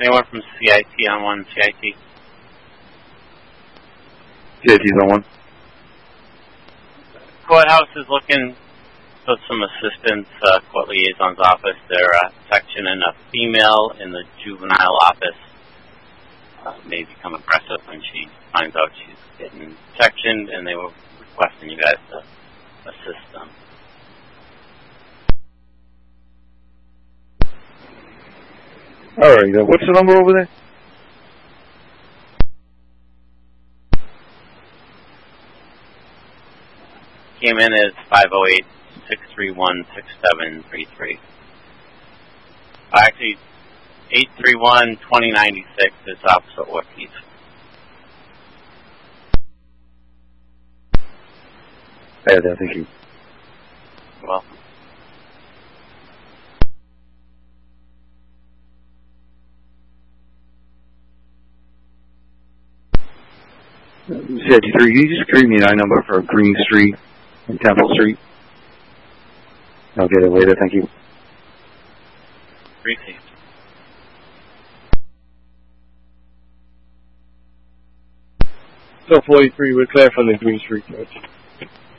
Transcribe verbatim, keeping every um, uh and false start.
Anyone from C I T on one? C I T? C I T's on one. Courthouse is looking for some assistance. Uh, court liaison's office. They're uh, sectioning a female in the juvenile office. Uh, may become aggressive when she finds out she's getting sectioned, and they were requesting you guys to assist them. All right. Uh, what's the number over there? Came in as five oh eight, six three one, six seven three three. Uh, actually, eight three one, two oh nine six is Officer Ortiz. Yeah, thank you. You're welcome. C I T three, you just create me an I number for Green Street and Temple Street. I'll get it later, thank you. Received. So forty-three, we're clear from the Green Street, Judge.